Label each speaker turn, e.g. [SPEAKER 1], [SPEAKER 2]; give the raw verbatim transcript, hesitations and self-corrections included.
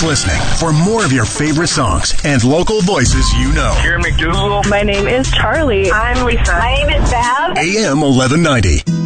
[SPEAKER 1] listening for more of your favorite songs and local voices you know.
[SPEAKER 2] Karen McDougal.
[SPEAKER 3] My name is Charlie.
[SPEAKER 4] I'm Lisa.
[SPEAKER 5] My name is Val.
[SPEAKER 1] A M eleven ninety.